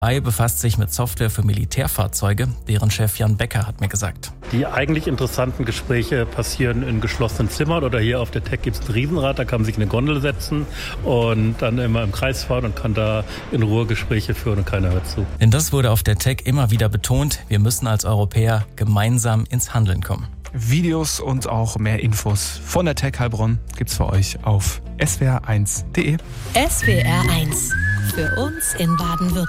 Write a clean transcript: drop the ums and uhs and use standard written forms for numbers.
befasst sich mit Software für Militärfahrzeuge. Deren Chef Jan Becker hat mir gesagt. Die eigentlich interessanten Gespräche passieren in geschlossenen Zimmern oder hier auf der Tech gibt es ein Riesenrad, da kann man sich in eine Gondel setzen und dann immer im Kreis fahren und kann da in Ruhe Gespräche führen und keiner hört zu. Denn das wurde auf der Tech immer wieder betont. Wir müssen als Europäer gemeinsam ins Handeln kommen. Videos und auch mehr Infos von der Tech Heilbronn gibt's für euch auf swr1.de. SWR1 für uns in Baden-Württemberg.